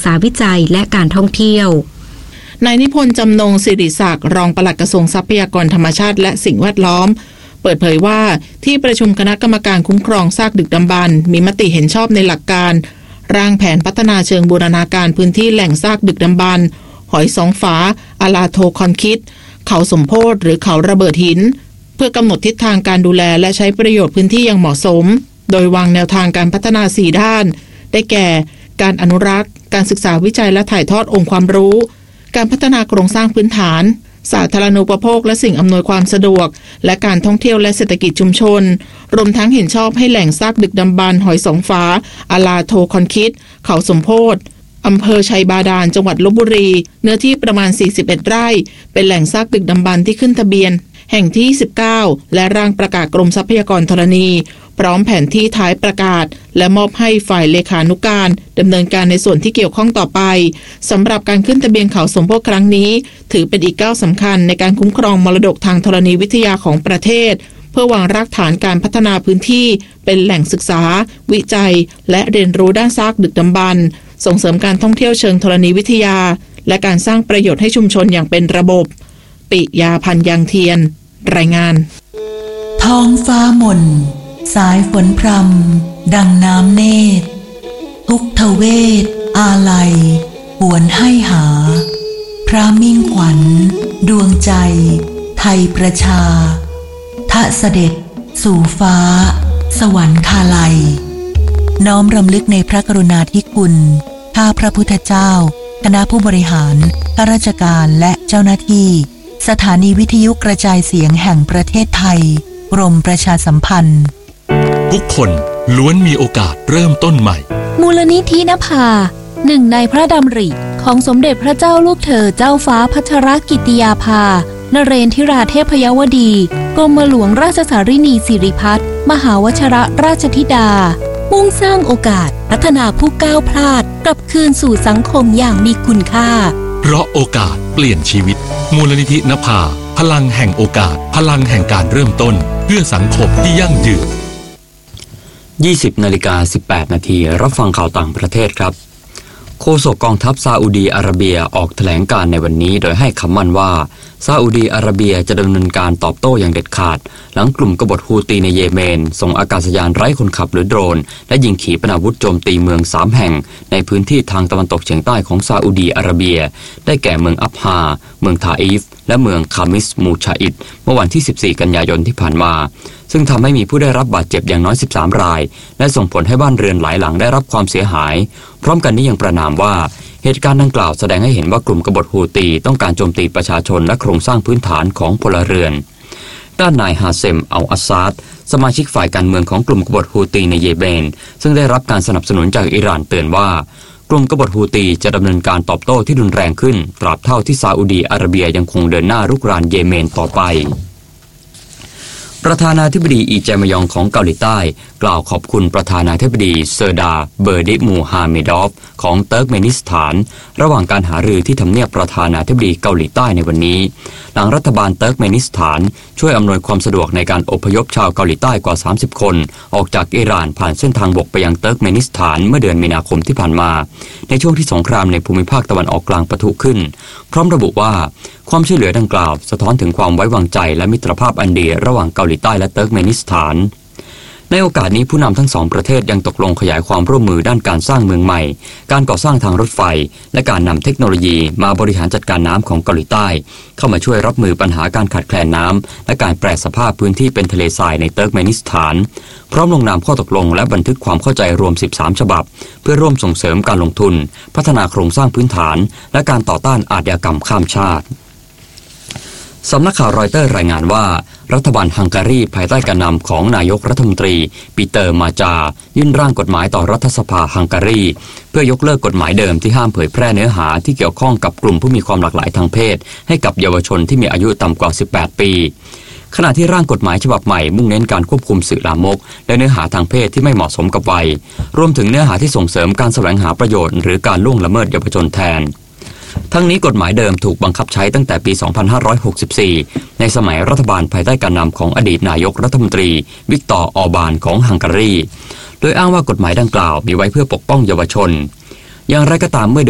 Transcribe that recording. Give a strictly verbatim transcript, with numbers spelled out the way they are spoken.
ษาวิจัยและการท่องเที่ยวนายนิพนธ์จำนงศิริศักดิ์รองปลัดกระทรวงทรัพยากรธรรมชาติและสิ่งแวดล้อมเปิดเผยว่าที่ประชุมคณะกรรมการคุ้มครองซากดึกดำบรรพ์มีมติเห็นชอบในหลักการร่างแผนพัฒนาเชิงบูรณาการพื้นที่แหล่งซากดึกดำบรรพ์หอยสองฝาอาลาโทคอนคิดเขาสมโพธิหรือเขาระเบิดหินเพื่อกำหนดทิศทางการดูแลและใช้ประโยชน์พื้นที่อย่างเหมาะสมโดยวางแนวทางการพัฒนาสี่ด้านได้แก่การอนุรักษ์การศึกษาวิจัยและถ่ายทอดองค์ความรู้การพัฒนาโครงสร้างพื้นฐานสาธารณูปโภคและสิ่งอำนวยความสะดวกและการท่องเที่ยวและเศรษฐกิจชุมชนรวมทั้งเห็นชอบให้แหล่งซากดึกดำบรรพ์หอยสองฝาอาลาโทคอนคิดเขาสมโพธิอำเภอชัยบาดาลจังหวัดลพบุรีเนื้อที่ประมาณสี่สิบเอ็ดไร่เป็นแหล่งซากดึกดำบรรพ์ที่ขึ้นทะเบียนแห่งที่สิบเก้าและร่างประกาศกรมทรัพยากรธรณีพร้อมแผนที่ท้ายประกาศและมอบให้ฝ่ายเลขานุการดำเนินการในส่วนที่เกี่ยวข้องต่อไปสำหรับการขึ้นทะเบียนเขาสมโพธิครั้งนี้ถือเป็นอีกก้าวสำคัญในการคุ้มครองมรดกทางธรณีวิทยาของประเทศเพื่อวางรากฐานการพัฒนาพื้นที่เป็นแหล่งศึกษาวิจัยและเรียนรู้ด้านซากดึกดำบรรพ์ส่งเสริมการท่องเที่ยวเชิงธรณีวิทยาและการสร้างประโยชน์ให้ชุมชนอย่างเป็นระบบปิยาพันธ์ยังเทียนรายงานท้องฟ้าหม่นสายฝนพรำดังน้ำเนตรทุกทเวทอาลัยหวนให้หาพระมิ่งขวัญดวงใจไทยประชาทะเสด็จสู่ฟ้าสวรรคาลัยน้อมรำลึกในพระกรุณาธิคุณข้าพระพุทธเจ้าคณะผู้บริหารข้าราชการและเจ้าหน้าที่สถานีวิทยุกระจายเสียงแห่งประเทศไทยกรมประชาสัมพันธ์ทุกคนล้วนมีโอกาสเริ่มต้นใหม่มูลนิธินภาหนึ่งในพระดำริของสมเด็จพระเจ้าลูกเธอเจ้าฟ้าพัชรกิติยาภานเรนทิราเทพยวดีกรมหลวงราชสารินีสิริพัฒน์มหาวชิรราชธิดามุ่งสร้างโอกาสพัฒนาผู้ก้าวพลาดกลับคืนสู่สังคมอย่างมีคุณค่าเพราะโอกาสเปลี่ยนชีวิตมูลนิธินภาพลังแห่งโอกาสพลังแห่งการเริ่มต้นเพื่อสังคมที่ยั่งยืนยี่สิบนาฬิกาสิบแปดนาทีรับฟังข่าวต่างประเทศครับโฆษกกองทัพซาอุดีอาระเบียออกแถลงการในวันนี้โดยให้คำมั่นว่าซาอุดีอาระเบียจะดำเนินการตอบโต้อย่างเด็ดขาดหลังกลุ่มกบฏฮูตีในเยเมนส่งอากาศยานไร้คนขับหรือโดรนและยิงขีปนาวุธโจมตีเมืองสามแห่งในพื้นที่ทางตะวันตกเฉียงใต้ของซาอุดีอาระเบียได้แก่เมืองอับฮาเมืองทาอีฟและเมืองคามิสมูชาอิดเมื่อวันที่สิบสี่กันยายนที่ผ่านมาซึ่งทำให้มีผู้ได้รับบาดเจ็บอย่างน้อยสิบสามรายและส่งผลให้บ้านเรือนหลายหลังได้รับความเสียหายพร้อมกันนี้ยังประณามว่าเหตุการณ์ดังกล่าวแสดงให้เห็นว่ากลุ่มกบฏฮูตีต้องการโจมตีประชาชนและโครงสร้างพื้นฐานของพลเรือนด้านนายฮาเซมอัลอาซาดสมาชิกฝ่ายการเมืองของกลุ่มกบฏฮูตีในเยเมนซึ่งได้รับการสนับสนุนจากอิหร่านเตือนว่ากลุ่มกบฏฮูตีจะดำเนินการตอบโต้ที่รุนแรงขึ้นตราบเท่าที่ซาอุดีอาระเบียยังคงเดินหน้ารุกรานเยเมนต่อไปประธานาธิบดีอีแจมยองของเกาหลีใต้กล่าวขอบคุณประธานาธิบดีเซอร์ดาเบอร์ดิมูฮาเมดอฟของเติร์กเมนิสถานระหว่างการหารือที่ทำเนียบประธานาธิบดีเกาหลีใต้ในวันนี้หลังรัฐบาลเติร์กเมนิสถานช่วยอำนวยความสะดวกในการอพยพชาวเกาหลีใต้กว่าสามสิบคนออกจากอิหร่านผ่านเส้นทางบกไปยังเติร์กเมนิสถานเมื่อเดือนมีนาคมที่ผ่านมาในช่วงที่สงครามในภูมิภาคตะวันออกกลางปะทุขึ้นพร้อมระบุว่าความช่วยเหลือดังกล่าวสะท้อนถึงความไว้วางใจและมิตรภาพอันดีระหว่างเกาหลีใต้และเติร์กเมนิสถานในโอกาสนี้ผู้นำทั้งสองประเทศยังตกลงขยายความร่วมมือด้านการสร้างเมืองใหม่การก่อสร้างทางรถไฟและการนำเทคโนโลยีมาบริหารจัดการน้ำของเกาหลีใต้เข้ามาช่วยรับมือปัญหาการขาดแคลนน้ำและการแปรสภาพพื้นที่เป็นทะเลทรายในเติร์กเมนิสถานพร้อมลงนามข้อตกลงและบันทึกความเข้าใจรวมสิบสามฉบับเพื่อร่วมส่งเสริมการลงทุนพัฒนาโครงสร้างพื้นฐานและการต่อต้านอาชญากรรมข้ามชาติสำนักข่าวรอยเตอร์รายงานว่ารัฐบาลฮังการีภายใต้การนำของนายกรัฐมนตรีปีเตอร์มาจายื่นร่างกฎหมายต่อรัฐสภาฮังการีเพื่อยกเลิกกฎหมายเดิมที่ห้ามเผยแพร่เนื้อหาที่เกี่ยวข้องกับกลุ่มผู้มีความหลากหลายทางเพศให้กับเยาวชนที่มีอายุต่ำกว่าสิบแปดปีขณะที่ร่างกฎหมายฉบับใหม่มุ่งเน้นการควบคุมสื่อลามกและเนื้อหาทางเพศที่ไม่เหมาะสมกับวัยรวมถึงเนื้อหาที่ส่งเสริมการแสวงหาประโยชน์หรือการล่วงละเมิดเยาวชนแทนทั้งนี้กฎหมายเดิมถูกบังคับใช้ตั้งแต่ปี สองพันห้าร้อยหกสิบสี่ ในสมัยรัฐบาลภายใต้การนำของอดีตนายกรัฐมนตรีวิกตอร์ ออร์บานของฮังการีโดยอ้างว่ากฎหมายดังกล่าวมีไว้เพื่อปกป้องเยาวชนอย่างไรก็ตามเมื่อ